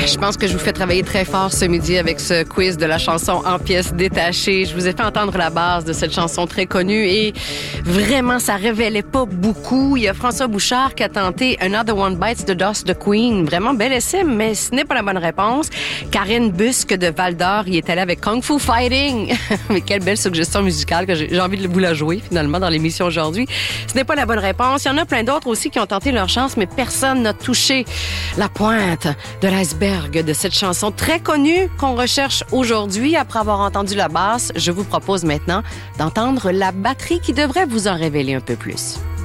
Je pense que je vous fais travailler très fort ce midi avec ce quiz de la chanson en pièces détachées. Je vous ai fait entendre la base de cette chanson très connue et vraiment, ça révélait pas beaucoup. Il y a François Bouchard qui a tenté Another One Bites the Dust de Queen. Vraiment bellissime, mais ce n'est pas la bonne réponse. Karine Busque de Val-d'Or y est allée avec Kung Fu Fighting. Mais quelle belle suggestion musicale que j'ai envie de vous la jouer finalement dans l'émission aujourd'hui. Ce n'est pas la bonne réponse. Il y en a plein d'autres aussi qui ont tenté leur chance, mais personne n'a touché la pointe de l'iceberg de cette chanson très connue qu'on recherche aujourd'hui. Après avoir entendu la basse, je vous propose maintenant d'entendre la batterie qui devrait vous en révéler un peu plus.